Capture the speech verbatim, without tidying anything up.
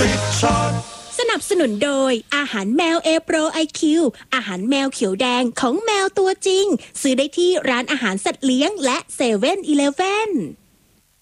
Big Shot สนับสนุนโดยอาหารแมว A Pro ไอ คิว อาหารแมวเขียวแดงของแมวตัวจริงซื้อได้ที่ร้านอาหารสัตว์เลี้ยงและเซเว่นอีเลฟเว่น